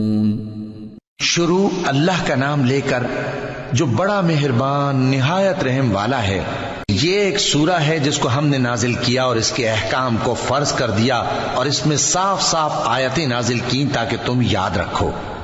शुरू अल्लाह का नाम लेकर जो बड़ा मेहरबान निहायत रहम वाला है। ये एक सूरा है जिसको हमने नाजिल किया और इसके अहकाम को फर्ज कर दिया और इसमें साफ साफ आयतें नाजिल की ताकि तुम याद रखो।